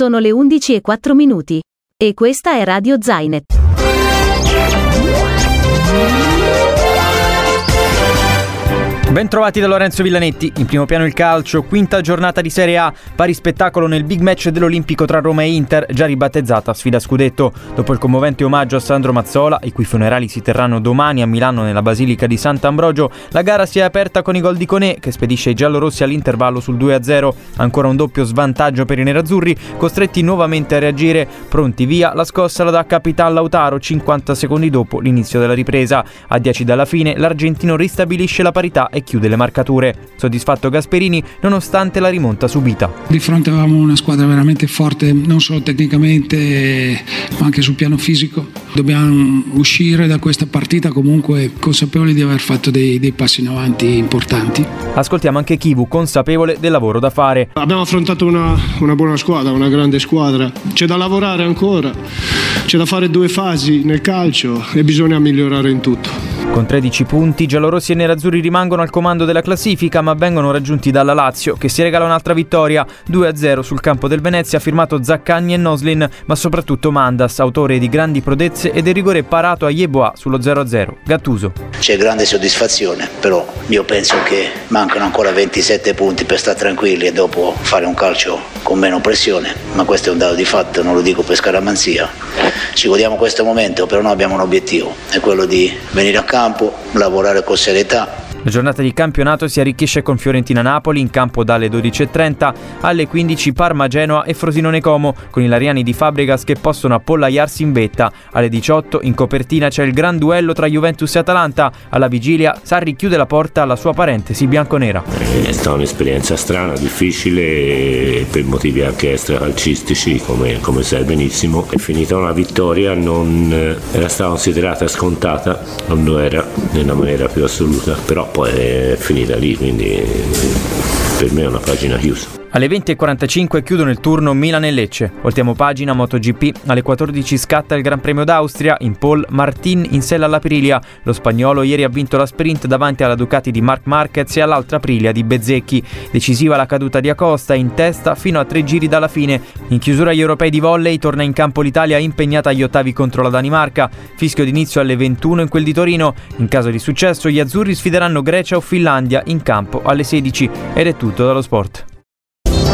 Sono le 11:04 e questa è Radio Zainet. Ben trovati da Lorenzo Villanetti. In primo piano il calcio, quinta giornata di Serie A, pari spettacolo nel big match dell'Olimpico tra Roma e Inter, già ribattezzata sfida scudetto. Dopo il commovente omaggio a Sandro Mazzola, i cui funerali si terranno domani a Milano nella Basilica di Sant'Ambrogio, la gara si è aperta con i gol di Koné, che spedisce i giallorossi all'intervallo sul 2-0. Ancora un doppio svantaggio per i nerazzurri, costretti nuovamente a reagire. Pronti via, la scossa la dà Capitan Lautaro 50 secondi dopo l'inizio della ripresa. A 10 dalla fine l'argentino ristabilisce la parità e chiude le marcature. Soddisfatto Gasperini nonostante la rimonta subita. Di fronte avevamo una squadra veramente forte, non solo tecnicamente ma anche sul piano fisico. Dobbiamo uscire da questa partita comunque consapevoli di aver fatto dei passi in avanti importanti. Ascoltiamo anche Chivu, consapevole del lavoro da fare. Abbiamo affrontato una buona squadra, una grande squadra. C'è da lavorare ancora, c'è da fare 2 fasi nel calcio e bisogna migliorare in tutto. Con 13 punti, giallorossi e nerazzurri rimangono al comando della classifica, ma vengono raggiunti dalla Lazio, che si regala un'altra vittoria, 2-0 sul campo del Venezia, firmato Zaccagni e Noslin, ma soprattutto Mandas, autore di grandi prodezze e del rigore parato a Yeboah sullo 0-0. Gattuso. C'è grande soddisfazione, però io penso che mancano ancora 27 punti per stare tranquilli e dopo fare un calcio con meno pressione, ma questo è un dato di fatto, non lo dico per scaramanzia. Ci godiamo questo momento, però noi abbiamo un obiettivo, è quello di venire a campo, lavorare con serietà. La giornata di campionato si arricchisce con Fiorentina-Napoli in campo dalle 12:30, alle 15 Parma-Genoa e Frosinone-Como, con i lariani di Fabregas che possono appollaiarsi in vetta. Alle 18 in copertina c'è il gran duello tra Juventus e Atalanta. Alla vigilia Sarri chiude la porta alla sua parentesi bianconera. È stata un'esperienza strana, difficile per motivi anche extracalcistici, come sai benissimo. È finita una vittoria, non era stata considerata scontata, non lo era nella maniera più assoluta, però poi è finita lì, quindi per me è una pagina chiusa. Alle 20:45 chiudono il turno Milan e Lecce. Voltiamo pagina MotoGP. Alle 14 scatta il Gran Premio d'Austria. In pole Martin in sella all'Aprilia. Lo spagnolo ieri ha vinto la sprint davanti alla Ducati di Marc Marquez e all'altra Aprilia di Bezzecchi. Decisiva la caduta di Acosta, in testa fino a 3 giri dalla fine. In chiusura agli europei di volley torna in campo l'Italia impegnata agli ottavi contro la Danimarca. Fischio d'inizio alle 21 in quel di Torino. In caso di successo gli azzurri sfideranno Grecia o Finlandia in campo alle 16. Ed è tutto dallo sport.